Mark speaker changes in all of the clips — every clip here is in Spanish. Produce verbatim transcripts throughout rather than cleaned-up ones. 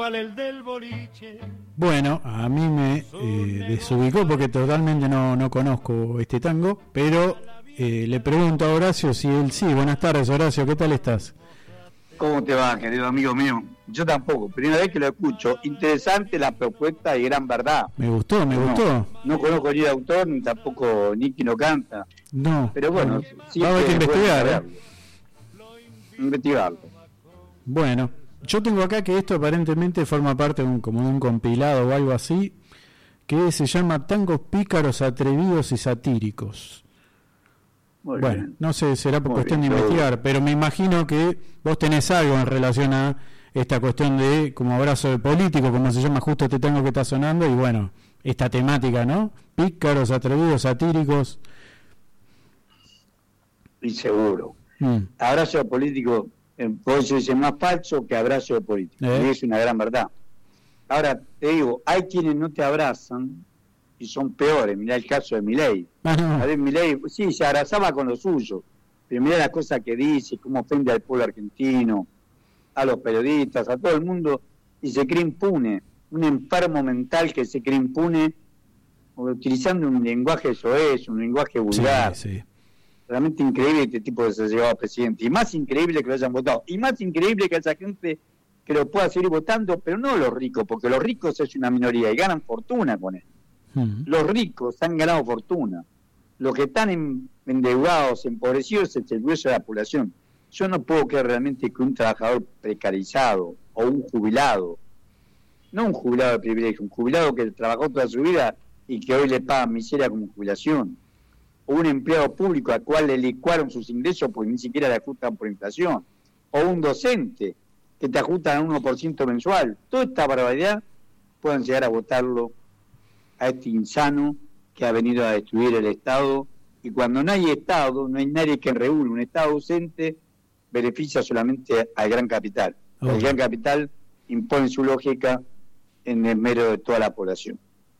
Speaker 1: Bueno, a mí me eh, desubicó porque totalmente no, no conozco este tango, pero eh, le pregunto a Horacio si él sí. Buenas tardes, Horacio, ¿qué tal estás?
Speaker 2: ¿Cómo te va, querido amigo mío? Yo tampoco, primera vez que lo escucho. Interesante la propuesta y gran verdad.
Speaker 1: Me gustó, me
Speaker 2: no,
Speaker 1: gustó.
Speaker 2: No conozco ni el autor, ni tampoco Nicky no canta.
Speaker 1: No.
Speaker 2: Pero bueno,
Speaker 1: no.
Speaker 2: sí
Speaker 1: va a haber que investigar, ¿eh?
Speaker 2: Investigarlo.
Speaker 1: Bueno, yo tengo acá que esto aparentemente forma parte de un, como de un compilado o algo así, que se llama Tangos Pícaros, Atrevidos y Satíricos.
Speaker 2: Muy
Speaker 1: bueno,
Speaker 2: bien.
Speaker 1: No sé, será por
Speaker 2: Muy
Speaker 1: cuestión
Speaker 2: bien,
Speaker 1: de investigar,
Speaker 2: seguro.
Speaker 1: pero me imagino que vos tenés algo en relación a esta cuestión de como abrazo de político, como se llama justo este tango que está sonando, y bueno, esta temática, ¿no? Pícaros, atrevidos, satíricos.
Speaker 2: Y seguro.
Speaker 1: Mm.
Speaker 2: Abrazo de político, eh, por eso dice más falso que abrazo de político.
Speaker 1: ¿Eh?
Speaker 2: Y es una gran verdad. Ahora, te digo, hay quienes no te abrazan y son peores. Mirá el caso de Milei.
Speaker 1: Ah, no.
Speaker 2: A ver, Milei, sí, se abrazaba con lo suyo, pero mirá las cosas que dice, cómo ofende al pueblo argentino, a los periodistas, a todo el mundo, y se cree impune, un enfermo mental que se cree impune, utilizando un lenguaje soez, un lenguaje vulgar.
Speaker 1: Sí, sí.
Speaker 2: Realmente increíble este tipo de se llegó a presidente, y más increíble que lo hayan votado, y más increíble que haya gente que lo pueda seguir votando, pero no los ricos, porque los ricos es una minoría y ganan fortuna con él.
Speaker 1: Mm.
Speaker 2: Los ricos han ganado fortuna. Los que están en, endeudados, empobrecidos, es el grueso de la población. Yo no puedo creer realmente que un trabajador precarizado o un jubilado, no un jubilado de privilegio, un jubilado que trabajó toda su vida y que hoy le pagan miseria como jubilación, o un empleado público al cual le licuaron sus ingresos porque ni siquiera le ajustan por inflación, o un docente que te ajustan a uno por ciento mensual. Toda esta barbaridad pueden llegar a votarlo a este insano que ha venido a destruir el Estado, y cuando no hay Estado, no hay nadie que regule. Un Estado ausente beneficia solamente al gran capital. Okay. El gran capital impone su lógica en el mero de toda la población.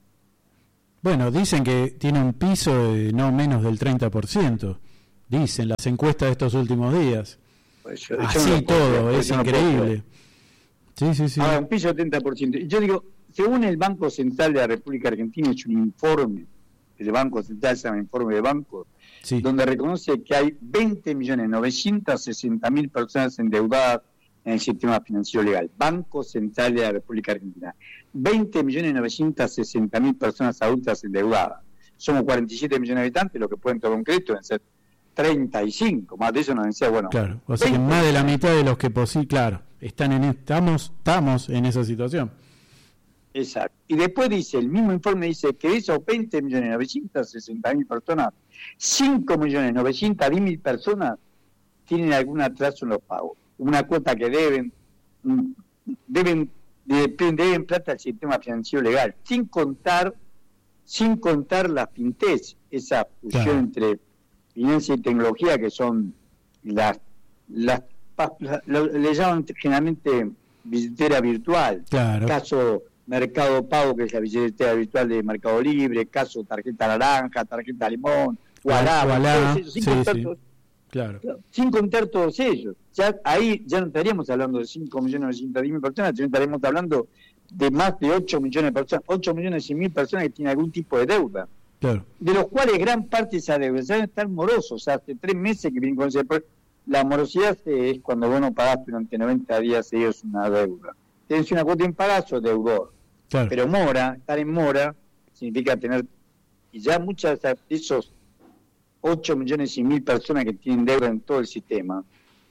Speaker 1: Bueno, dicen que tiene un piso de no menos del treinta por ciento, dicen las encuestas de estos últimos días.
Speaker 2: Pues yo,
Speaker 1: Así
Speaker 2: yo no
Speaker 1: todo,
Speaker 2: puedo,
Speaker 1: es
Speaker 2: no
Speaker 1: increíble. Sí, sí, sí.
Speaker 2: Ahora, un piso de treinta por ciento. Yo digo, según el Banco Central de la República Argentina, es un informe, el Banco Central se llama informe de banco,
Speaker 1: Sí.
Speaker 2: donde reconoce que hay veinte millones novecientos sesenta mil personas endeudadas en el sistema financiero legal. Banco Central de la República Argentina. veinte millones novecientos sesenta mil personas adultas endeudadas. Somos cuarenta y siete millones de habitantes, lo que pueden tomar un crédito deben ser treinta y cinco, más de eso nos decía, bueno.
Speaker 1: Claro, o sea que más de la mitad de los que poseen, claro, están en estamos, estamos en esa situación.
Speaker 2: Exacto. Y después dice, el mismo informe dice que de esos veinte millones novecientos sesenta mil personas, cinco millones novecientos diez mil personas tienen algún atraso en los pagos. Una cuota que deben, deben, deben, deben plata al sistema financiero legal, sin contar, sin contar la fintech, esa fusión
Speaker 1: Claro.
Speaker 2: entre finanzas y tecnología que son las, las, las lo, le llaman generalmente billetera virtual.
Speaker 1: Claro.
Speaker 2: Caso Mercado Pago, que es la billetera virtual de Mercado Libre, caso tarjeta naranja, tarjeta limón, Wallah,
Speaker 1: Wallah,
Speaker 2: ellos, sin,
Speaker 1: sí,
Speaker 2: contar
Speaker 1: sí.
Speaker 2: todos,
Speaker 1: Claro.
Speaker 2: sin contar todos ellos. Ya ahí ya no estaríamos hablando de cinco millones novecientos diez mil personas, sino estaríamos hablando de más de ocho millones de personas, ocho millones cien mil personas que tienen algún tipo de deuda,
Speaker 1: Claro.
Speaker 2: de los cuales gran parte de esa deuda ya están morosos. O sea, hace tres meses que vienen con ese... La morosidad es cuando vos no pagás durante noventa días seguidos una deuda. Tenés una cuota impagada, sos deudor.
Speaker 1: Claro.
Speaker 2: Pero mora, estar en mora, significa tener... Y ya muchas de esos ocho millones y mil personas que tienen deuda en todo el sistema,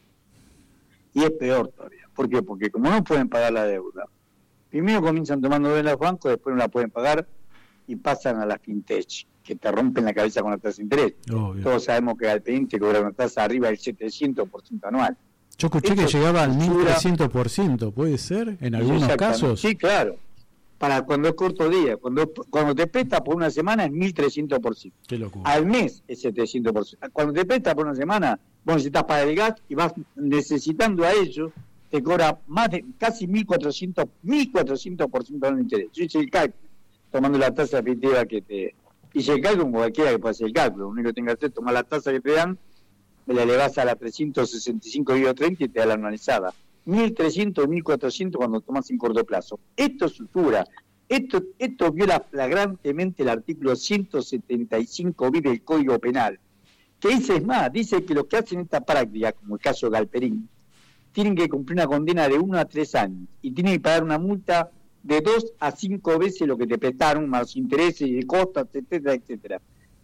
Speaker 2: y es peor todavía. ¿Por qué? Porque como no pueden pagar la deuda, primero comienzan tomando deuda en los bancos, después no la pueden pagar y pasan a la fintech, que te rompen la cabeza con la tasa de interés.
Speaker 1: Obvio.
Speaker 2: Todos sabemos que Alpine te cobra una tasa arriba del setecientos por ciento anual.
Speaker 1: Yo escuché
Speaker 2: Esto
Speaker 1: que llegaba al
Speaker 2: es
Speaker 1: mil
Speaker 2: pura-
Speaker 1: trescientos por ciento, ¿puede ser? En algunos
Speaker 2: Exactamente.
Speaker 1: casos.
Speaker 2: Sí, claro. Para cuando es corto día. Cuando, cuando te presta por una semana es mil trescientos por ciento.
Speaker 1: Qué locura.
Speaker 2: Al mes es setecientos por ciento. Cuando te presta por una semana, vos necesitas pagar el gas y vas necesitando a ellos, te cobra más de casi mil cuatrocientos por ciento de interés. Yo hice el cálculo, tomando la tasa efectiva que te... Hice el cálculo como cualquiera que pueda hacer el cálculo. Lo único que tengas que hacer es tomar la tasa que te dan, me la elevás a la trescientos sesenta y cinco coma treinta y te da la anualizada. mil trescientos, mil cuatrocientos cuando tomas en corto plazo. Esto es usura. Esto, esto viola flagrantemente el artículo ciento setenta y cinco bis del Código Penal, que dice, es más, dice que los que hacen esta práctica, como el caso de Galperín, tienen que cumplir una condena de uno a tres años y tienen que pagar una multa de dos a cinco veces lo que te prestaron, más los intereses y costas, etcétera, etcétera.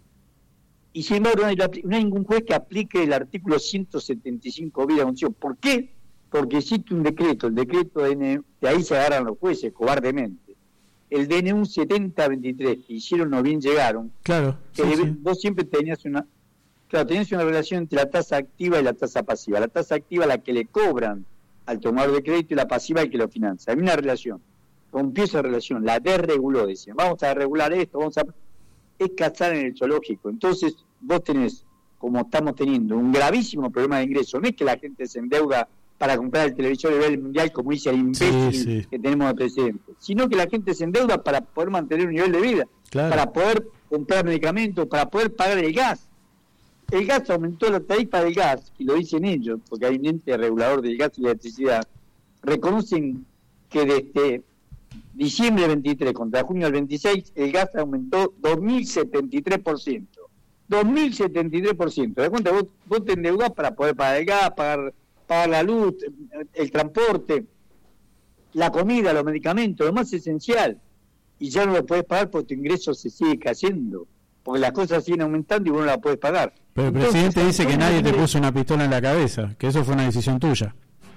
Speaker 2: Y sin embargo no hay, no hay ningún juez que aplique el artículo ciento setenta y cinco bis de la Constitución. ¿Por qué? Porque existe un decreto, el decreto de, N, de ahí se agarran los jueces cobardemente. El D N U setenta veintitrés, que hicieron o bien llegaron,
Speaker 1: claro,
Speaker 2: que
Speaker 1: sí,
Speaker 2: debe,
Speaker 1: sí.
Speaker 2: vos siempre tenías una, claro, tenías una relación entre la tasa activa y la tasa pasiva. La tasa activa es la que le cobran al tomador de crédito y la pasiva el que lo financia. Hay una relación, rompió esa relación, la desreguló, decían, vamos a regular esto, vamos a... Es cazar en el zoológico. Entonces vos tenés, como estamos teniendo, un gravísimo problema de ingreso. No es que la gente se endeuda para comprar el televisor y ver el mundial, como dice el imbécil
Speaker 1: sí, sí.
Speaker 2: que tenemos de presidente, sino que la gente se endeuda para poder mantener un nivel de vida,
Speaker 1: claro.
Speaker 2: para poder comprar medicamentos, para poder pagar el gas. El gas aumentó, la tarifa del gas, y lo dicen ellos, porque hay un ente regulador del gas y la electricidad, reconocen que desde diciembre del veintitrés contra junio del veintiséis, el gas aumentó dos mil setenta y tres por ciento. dos mil setenta y tres por ciento. ¿Te das cuenta? Vos, vos te endeudás para poder pagar el gas, pagar... pagar la luz, el transporte, la comida, los medicamentos, lo más esencial, y ya no lo puedes pagar porque tu ingreso se sigue cayendo, porque las cosas siguen aumentando y vos no la puedes pagar.
Speaker 1: Pero el
Speaker 2: Entonces,
Speaker 1: presidente dice que nadie te
Speaker 2: quiere...
Speaker 1: puso una pistola en la cabeza, que eso fue una decisión tuya.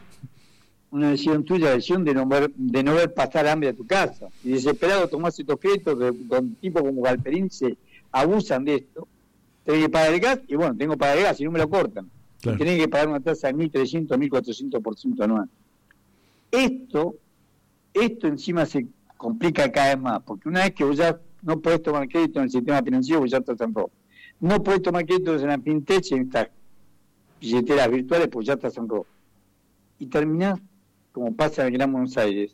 Speaker 2: Una decisión tuya, decisión de no ver, de no ver pasar hambre a tu casa. Y desesperado tomás estos créditos, de, con tipos como Galperín se abusan de esto. Tenés que pagar el gas, y bueno, tengo que pagar el gas, y no me lo cortan. Claro. Y tenés que pagar una tasa de mil trescientos, mil cuatrocientos por ciento anual. Esto, esto encima se complica cada vez más, porque una vez que vos ya no podés tomar crédito en el sistema financiero, vos ya estás en rojo. No podés tomar crédito en la fintech, en estas billeteras virtuales, pues ya estás en rojo. Y terminás, como pasa en el Gran Buenos Aires,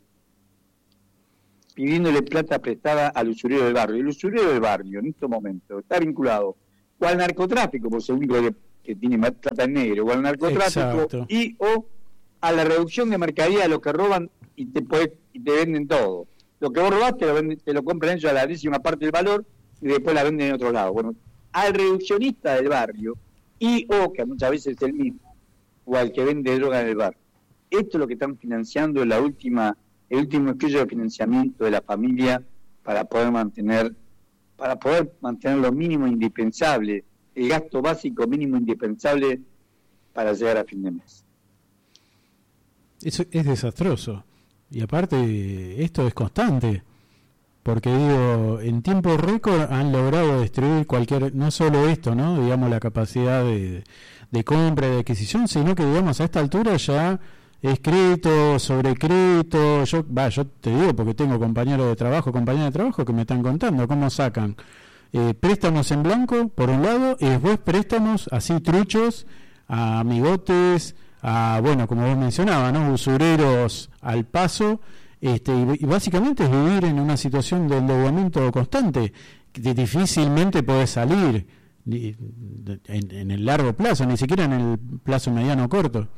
Speaker 2: pidiéndole plata prestada al usurero del barrio. El usurero del barrio, en estos momentos, está vinculado o al narcotráfico, por ser único que que tiene más plata en negro, o al narcotráfico, Exacto. y o a la reducción de mercadería de los que roban y te podés, y te venden todo. Lo que vos robás te lo, venden, te lo compran ellos a la décima parte del valor y después la venden en otro lado. Bueno, al reduccionista del barrio, y o que muchas veces es el mismo, o al que vende droga en el barrio. Esto es lo que están financiando en la última, el último esquillo de financiamiento de la familia para poder mantener, para poder mantener lo mínimo indispensable, el gasto básico mínimo indispensable para llegar a fin de mes.
Speaker 1: Eso es desastroso. Y aparte, esto es constante. Porque digo, en tiempo récord han logrado destruir cualquier, no solo esto, ¿no? Digamos, la capacidad de, de compra, de adquisición, sino que, digamos, a esta altura ya es crédito sobre crédito. Yo, va, yo te digo porque tengo compañeros de trabajo, compañeras de trabajo que me están contando cómo sacan Eh, préstamos en blanco por un lado y después préstamos así truchos a amigotes, a bueno, como vos mencionabas, ¿no? Usureros al paso, este, y, y básicamente es vivir en una situación de endeudamiento constante que difícilmente podés salir en, en el largo plazo, ni siquiera en el plazo mediano o corto.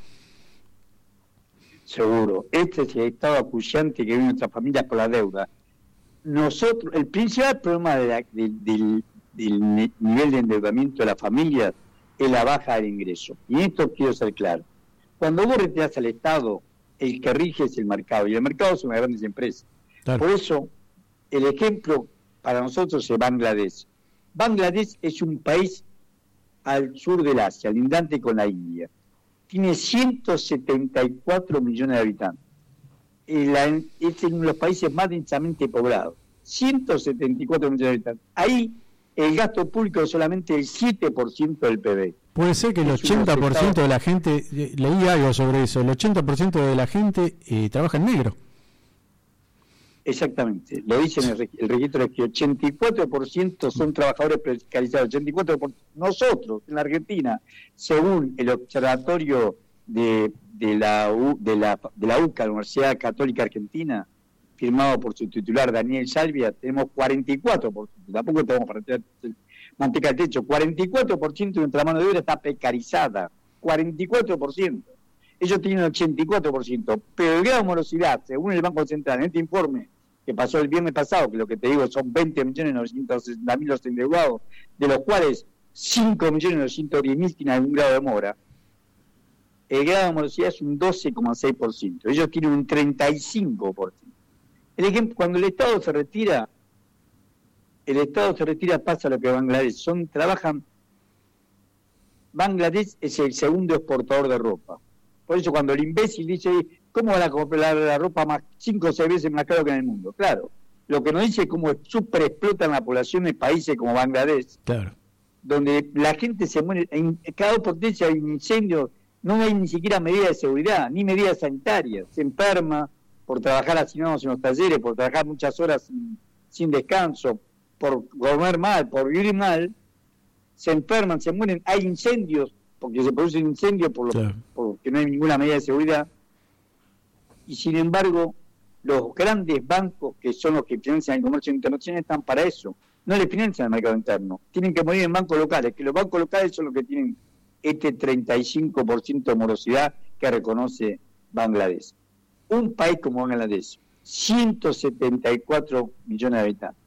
Speaker 2: Seguro, este es el estado acuciante que vive nuestra familia por la deuda. Nosotros, el principal problema de la, de, de, del nivel de endeudamiento de la familia es la baja del ingreso. Y en esto quiero ser claro. Cuando vos retirás al Estado, el que rige es el mercado, y el mercado son las grandes empresas. Claro. Por eso, el ejemplo para nosotros es Bangladesh. Bangladesh es un país al sur del Asia, lindante con la India. Tiene ciento setenta y cuatro millones de habitantes. La, es uno de los países más densamente poblados, ciento setenta y cuatro millones de habitantes. Ahí el gasto público es solamente el siete por ciento del P B.
Speaker 1: Puede ser que el ochenta por ciento de la gente, eh, leí algo sobre eso, el ochenta por ciento de la gente eh, trabaja en negro.
Speaker 2: Exactamente, lo dice en el, el registro, es que ochenta y cuatro por ciento son trabajadores precarizados, ochenta y cuatro por ciento. Nosotros, en la Argentina, según el observatorio de, de, la, U, de, la, de la U C A, la Universidad Católica Argentina, firmado por su titular Daniel Salvia, tenemos cuarenta y cuatro por ciento, tampoco tenemos para tirar manteca al techo, cuarenta y cuatro por ciento de nuestra mano de obra está precarizada, cuarenta y cuatro por ciento. ellos tienen ochenta y cuatro por ciento, pero el grado de morosidad, según el Banco Central, en este informe que pasó el viernes pasado, que lo que te digo son veinte millones novecientos sesenta mil los endeudados, de los cuales cinco millones novecientos diez mil tienen algún grado de mora, el grado de morosidad es un doce coma seis por ciento, ellos tienen un treinta y cinco por ciento. El ejemplo, cuando el Estado se retira, el Estado se retira, pasa lo que Bangladesh, son, trabajan, Bangladesh es el segundo exportador de ropa. Por eso cuando el imbécil dice, ¿cómo van a comprar la ropa más cinco o seis veces más caro que en el mundo? Claro, lo que nos dice es cómo super explotan la población de países como Bangladesh,
Speaker 1: claro,
Speaker 2: donde la gente se muere, en cada dos por tres hay un incendio, no hay ni siquiera medidas de seguridad, ni medidas sanitarias, se enferma por trabajar hacinados en los talleres, por trabajar muchas horas sin, sin descanso, por comer mal, por vivir mal, se enferman, se mueren, hay incendios, porque se producen incendios por lo, claro. porque no hay ninguna medida de seguridad, y sin embargo, los grandes bancos, que son los que financian el comercio internacional, están para eso, no le financian el mercado interno, tienen que morir en bancos locales, que los bancos locales son los que tienen este treinta y cinco por ciento de morosidad que reconoce Bangladesh. Un país como Bangladesh, ciento setenta y cuatro millones de habitantes,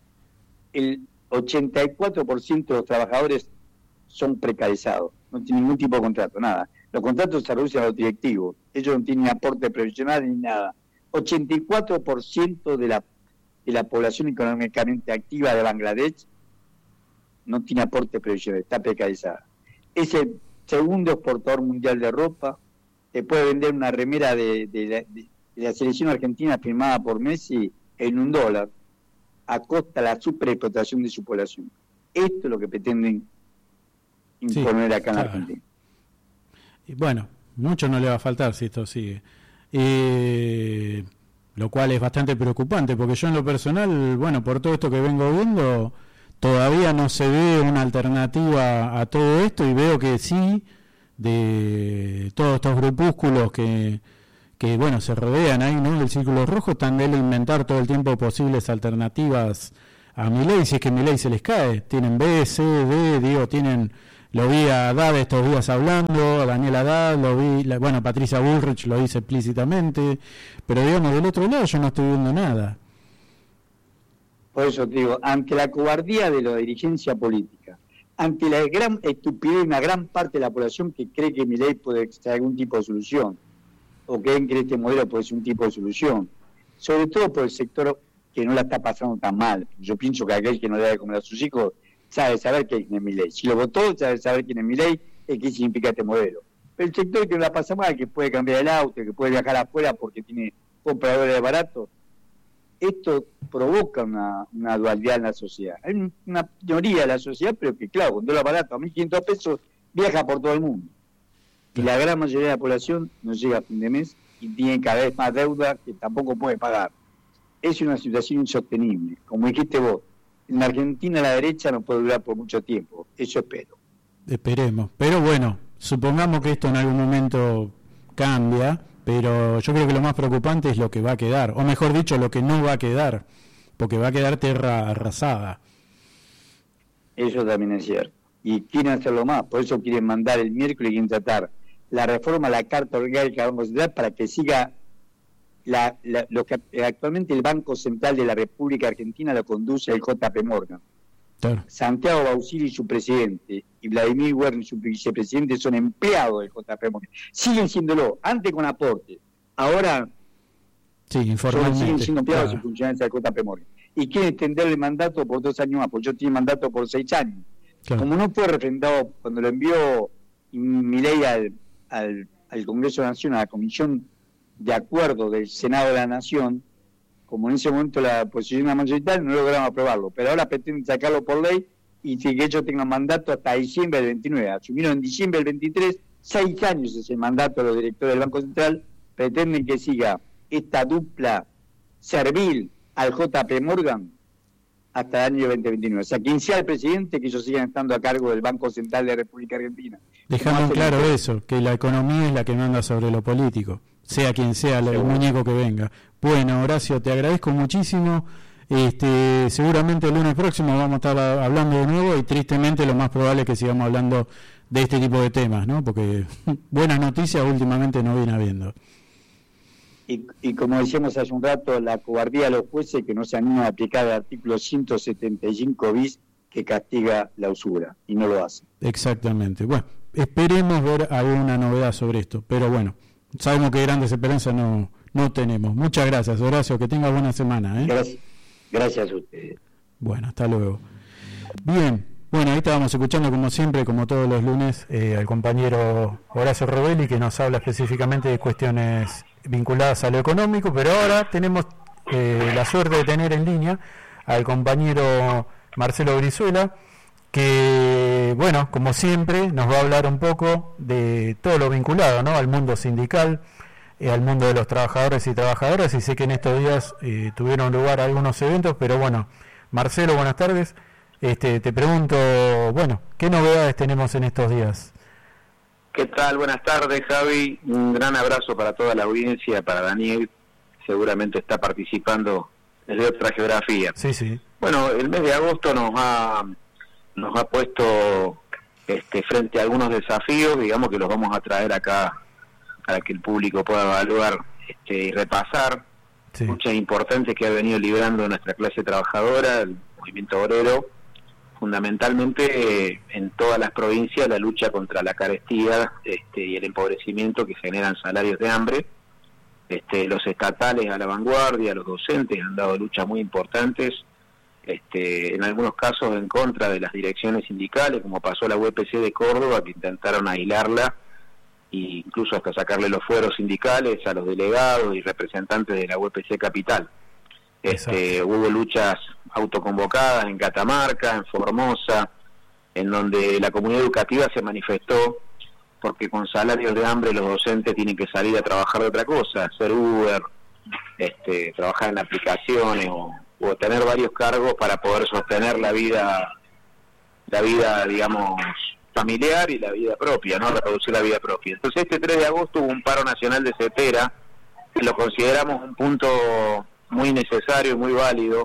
Speaker 2: el ochenta y cuatro por ciento de los trabajadores son precarizados, no tienen ningún tipo de contrato, nada. Los contratos se reducen a los directivos, ellos no tienen aporte previsional ni nada. ochenta y cuatro por ciento de la, de la población económicamente activa de Bangladesh no tiene aporte previsional, está precarizada. Es el segundo exportador mundial de ropa, te puede vender una remera de, de, la, de, de la selección argentina firmada por Messi en un dólar, a costa de la superexplotación de su población. Esto es lo que pretenden imponer sí, acá en la Argentina.
Speaker 1: Y bueno, mucho no le va a faltar si esto sigue. Eh, lo cual es bastante preocupante, porque yo en lo personal, bueno, por todo esto que vengo viendo, todavía no se ve una alternativa a todo esto, y veo que sí, de todos estos grupúsculos que, que bueno, se rodean ahí, ¿no?, del Círculo Rojo, están de él inventar todo el tiempo posibles alternativas a Milei, si es que Milei se les cae. Tienen B, C, D, digo, tienen, lo vi a Haddad estos días hablando, a Daniel Haddad, lo vi, la, bueno, Patricia Bullrich lo dice explícitamente, pero digamos, del otro lado yo no estoy viendo nada.
Speaker 2: Por eso te digo, ante la cobardía de la dirigencia política, ante la gran estupidez de una gran parte de la población que cree que Milei puede ser algún tipo de solución, o creen que este modelo puede ser un tipo de solución, sobre todo por el sector que no la está pasando tan mal. Yo pienso que aquel que no le da de comer a sus hijos sabe saber quién es Milei. Si lo votó, sabe saber quién es Milei y qué significa este modelo. Pero el sector que no la pasa mal, que puede cambiar el auto, que puede viajar afuera porque tiene compradores baratos, esto provoca una, una dualidad en la sociedad. Hay una minoría de la sociedad, pero que claro, con dólar barato a mil quinientos pesos viaja por todo el mundo. Y la gran mayoría de la población no llega a fin de mes y tiene cada vez más deuda que tampoco puede pagar. Es una situación insostenible. Como dijiste vos, en la Argentina la derecha no puede durar por mucho tiempo. Eso espero.
Speaker 1: Esperemos. Pero bueno, supongamos que esto en algún momento cambia, pero yo creo que lo más preocupante es lo que va a quedar, o mejor dicho, lo que no va a quedar, porque va a quedar tierra arrasada.
Speaker 2: Eso también es cierto. Y quieren hacerlo más, por eso quieren mandar el miércoles y quieren tratar la reforma a la Carta Orgánica del Banco Central para que siga la, la, lo que actualmente el Banco Central de la República Argentina lo conduce el J P Morgan. Claro. Santiago Bausili, su presidente, y Vladimir Werner, su vicepresidente, son empleados del J P Morgan. Siguen siéndolo, antes con aporte, ahora
Speaker 1: sí, informalmente,
Speaker 2: siguen siendo empleados
Speaker 1: claro.
Speaker 2: y funcionarios del J P Morgan. Y quieren extender el mandato por dos años más, porque yo tiene mandato por seis años. Claro. Como no fue refrendado cuando lo envió Milei al, al, al Congreso de la Nación, a la Comisión de Acuerdo del Senado de la Nación, como en ese momento la posición era mayoritaria, no lograron aprobarlo, pero ahora pretenden sacarlo por ley y que ellos tengan mandato hasta diciembre del veintinueve. Asumieron en diciembre del veintitrés, seis años es el mandato de los directores del Banco Central, pretenden que siga esta dupla servil al J P Morgan hasta el año veinte veintinueve. O sea, quien sea el presidente, que ellos sigan estando a cargo del Banco Central de la República Argentina.
Speaker 1: Dejando claro el... eso, que la economía es la que manda sobre lo político, sea quien sea el, el muñeco que venga. Bueno, Horacio, te agradezco muchísimo Este, seguramente el lunes próximo vamos a estar hablando de nuevo y tristemente lo más probable es que sigamos hablando de este tipo de temas, ¿no? Porque buenas noticias últimamente no viene habiendo.
Speaker 2: Y, y como decíamos hace un rato, la cobardía de los jueces que no se animan a aplicar el artículo ciento setenta y cinco bis que castiga la usura, y no lo hace.
Speaker 1: Exactamente. Bueno, esperemos ver alguna novedad sobre esto, pero bueno, sabemos que grandes esperanzas no, no tenemos. Muchas gracias, Horacio, que tenga buena semana, ¿eh?
Speaker 2: Gracias, gracias a ustedes.
Speaker 1: Bueno, hasta luego. Bien, bueno, ahí estábamos escuchando como siempre, como todos los lunes, eh, al compañero Horacio Robelli, que nos habla específicamente de cuestiones vinculadas a lo económico, pero ahora tenemos eh, la suerte de tener en línea al compañero Marcelo Brizuela, que, bueno, como siempre, nos va a hablar un poco de todo lo vinculado, ¿no?, al mundo sindical, eh, al mundo de los trabajadores y trabajadoras, y sé que en estos días eh, tuvieron lugar algunos eventos, pero bueno, Marcelo, buenas tardes. Este, te pregunto, bueno, ¿qué novedades tenemos en estos días?
Speaker 3: ¿Qué tal? Buenas tardes, Javi. Un gran abrazo para toda la audiencia, para Daniel, seguramente está participando desde otra geografía.
Speaker 1: Sí, sí.
Speaker 3: Bueno, el mes de agosto nos ha nos ha puesto este, frente a algunos desafíos, digamos que los vamos a traer acá para que el público pueda evaluar este, y repasar. Sí. Luchas importantes que ha venido librando nuestra clase trabajadora, el movimiento obrero, fundamentalmente eh, en todas las provincias, la lucha contra la carestía este, y el empobrecimiento que generan salarios de hambre. Este, los estatales a la vanguardia, los docentes han dado luchas muy importantes, este, en algunos casos en contra de las direcciones sindicales, como pasó la U E P C de Córdoba, que intentaron aislarla e incluso hasta sacarle los fueros sindicales a los delegados y representantes de la U E P C Capital. Este, hubo luchas autoconvocadas en Catamarca, en Formosa, en donde la comunidad educativa se manifestó porque con salarios de hambre los docentes tienen que salir a trabajar de otra cosa, hacer Uber, este, trabajar en aplicaciones o, o tener varios cargos para poder sostener la vida, la vida, digamos, familiar y la vida propia, ¿no? Reproducir la vida propia. Entonces este tres de agosto hubo un paro nacional de CETERA, que lo consideramos un punto muy necesario y muy válido,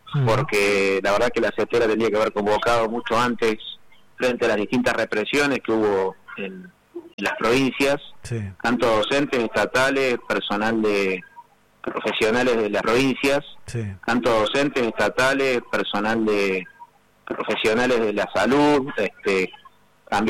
Speaker 3: porque la verdad que la CETERA tendría que haber convocado mucho antes frente a las distintas represiones que hubo en, en las provincias, sí. Tanto docentes estatales, personal de profesionales de las provincias, sí. Tanto docentes estatales, personal de profesionales de la salud, este,